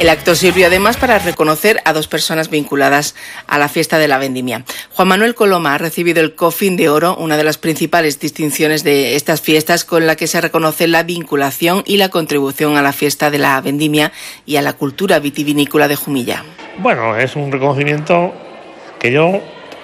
El acto sirvió además para reconocer a 2 personas vinculadas a la fiesta de la vendimia. Juan Manuel Coloma ha recibido el Cofin de Oro, una de las principales distinciones de estas fiestas con la que se reconoce la vinculación y la contribución a la fiesta de la vendimia y a la cultura vitivinícola de Jumilla. Bueno, es un reconocimiento que yo...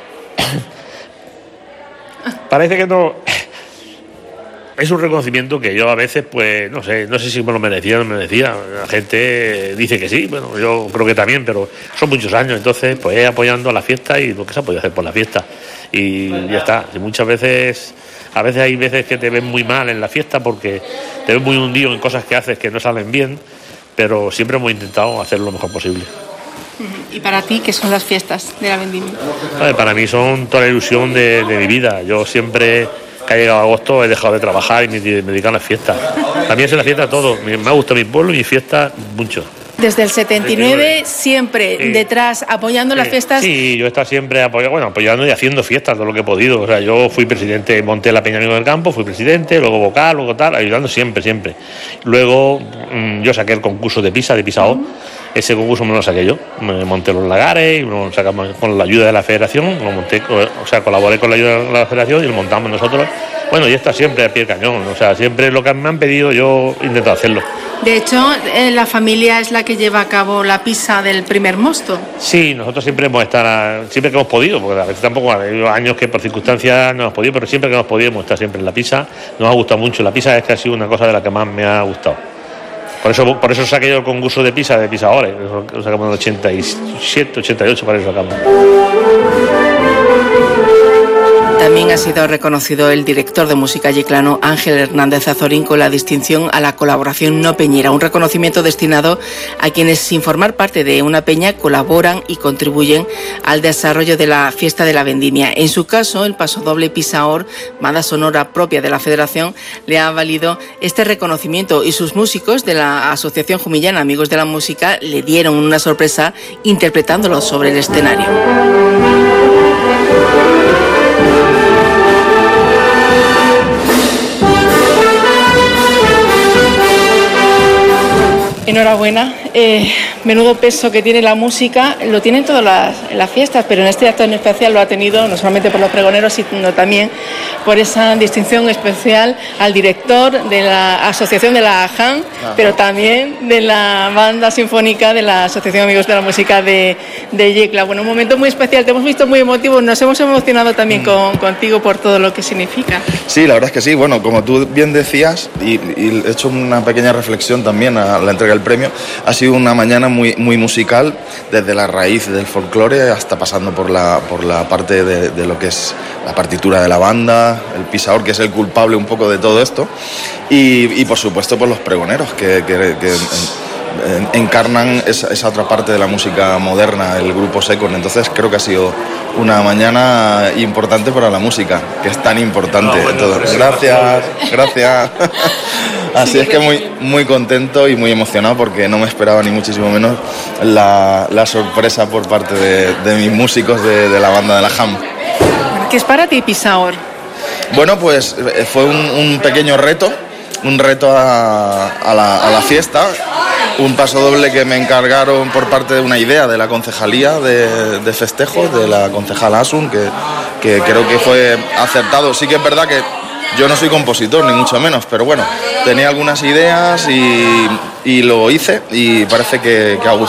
Parece que no... Es un reconocimiento que yo a veces, pues, no sé si me lo merecía o no me merecía. La gente dice que sí, bueno, yo creo que también, pero son muchos años, entonces, pues, apoyando a la fiesta y lo que se ha podido hacer por la fiesta. Y ya está. Y muchas veces, hay veces que te ven muy mal en la fiesta porque te ven muy hundido en cosas que haces que no salen bien, pero siempre hemos intentado hacer lo mejor posible. ¿Y para ti qué son las fiestas de la vendimia? Para mí son toda la ilusión de mi vida. Yo siempre... que ha llegado agosto he dejado de trabajar y me dedico a las fiestas. También es la fiesta todo. Me ha gustado mi pueblo y mi fiesta mucho. Desde el 79 siempre detrás apoyando las fiestas. Sí, yo he estado siempre apoyando y haciendo fiestas todo lo que he podido. O sea, yo fui presidente, monté la Peña Amigo del Campo, fui presidente, luego vocal, luego tal, ayudando siempre. Luego yo saqué el concurso de Pisa O. Ese concurso me lo saqué yo. Me monté los lagares y lo sacamos con la ayuda de la federación. Lo monté, colaboré con la ayuda de la federación y lo montamos nosotros. Bueno, y está siempre a pie de cañón. O sea, siempre lo que me han pedido yo intento hacerlo. De hecho, la familia es la que lleva a cabo la pisa del primer mosto. Sí, nosotros siempre hemos estado, siempre que hemos podido, porque a veces tampoco ha habido años que por circunstancias no hemos podido, pero siempre que hemos podido hemos estado siempre en la pisa. Nos ha gustado mucho. La pisa es que ha sido una cosa de la que más me ha gustado. Por eso saqué yo el concurso de Pisa ahora. Lo sacamos en el 87, 88, para eso sacamos. También ha sido reconocido el director de música yeclano Ángel Hernández Azorín con la distinción a la colaboración no peñera, un reconocimiento destinado a quienes sin formar parte de una peña colaboran y contribuyen al desarrollo de la fiesta de la vendimia. En su caso, el pasodoble Pisaor, banda sonora propia de la federación, le ha valido este reconocimiento y sus músicos de la Asociación Jumillana Amigos de la Música le dieron una sorpresa interpretándolo sobre el escenario. Enhorabuena, menudo peso que tiene la música, lo tienen todas las fiestas, pero en este acto en especial lo ha tenido no solamente por los pregoneros, sino también por esa distinción especial al director de la Asociación de la AJAN, pero también de la Banda Sinfónica de la Asociación Amigos de la Música de Yecla. Bueno, un momento muy especial, te hemos visto muy emotivo, nos hemos emocionado también contigo por todo lo que significa. Sí, la verdad es que sí, bueno, como tú bien decías, y he hecho una pequeña reflexión también a la entrega del premio, ha sido una mañana muy musical, desde la raíz del folclore hasta pasando por la parte de lo que es la partitura de la banda, el pisaor, que es el culpable un poco de todo esto, y por supuesto por los pregoneros que encarnan esa otra parte de la música moderna, el grupo Secon. Entonces creo que ha sido una mañana importante para la música, que es tan importante. Gracias. Así es que muy contento y muy emocionado porque no me esperaba ni muchísimo menos la sorpresa por parte de mis músicos de la banda de la JAM. ¿Qué es para ti Pisaor? Bueno, pues fue un pequeño reto, a la fiesta, un pasodoble que me encargaron por parte de una idea de la concejalía de festejos, de la concejala Asun, que creo que fue acertado. Sí que es verdad que yo no soy compositor, ni mucho menos, pero bueno, tenía algunas ideas y lo hice y parece que ha gustado.